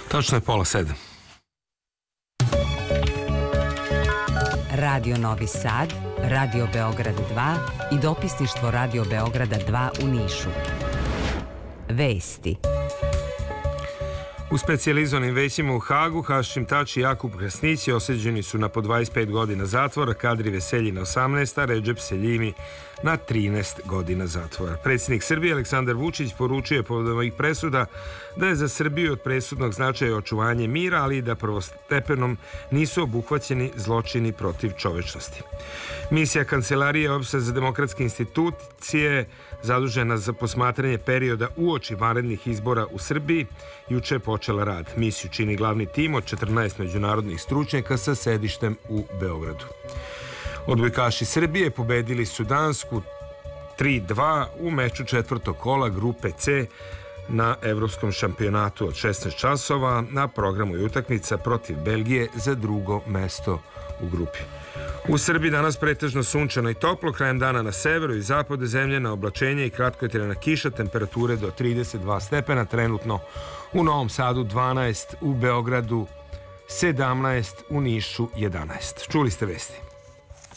Tačno je 6:30. Radio Novi Sad, Radio Beograd 2 i dopisništvo Radio Beograda 2 u Nišu. Vesti. U specijalizovanim većima u Hagu, Hašim Tači i Jakub Krasnići osuđeni su na po 25 godina zatvora, Kadri Veselji na 18, a Redžep Seljimi na 13 godina zatvora. Predsjednik Srbije Aleksandar Vučić poručio je povodom ovih presuda da je za Srbiju od presudnog značaja očuvanje mira, ali i da prvostepenom nisu obuhvaćeni zločini protiv čovečnosti. Misija Kancelarije Opšte za demokratske institucije zadužena za posmatranje perioda uoči vanrednih izbora u Srbiji juče je počela rad. Misiju čini glavni tim od 14 međunarodnih stručnjaka sa sedištem u Beogradu. Odbojkaši Srbije pobedili su Dansku 3:2 u meču četvrtog kola grupe C na Evropskom šampionatu od 16 časova. Na programu je utakmica protiv Belgije za drugo mesto u grupi. U Srbiji danas pretežno sunčano i toplo, krajem dana na severu i zapadu zemlje na oblačenje i kratkotrajna kiša, temperature do 32 stepena, trenutno u Novom Sadu 12, u Beogradu 17, u Nišu 11. Čuli ste vesti.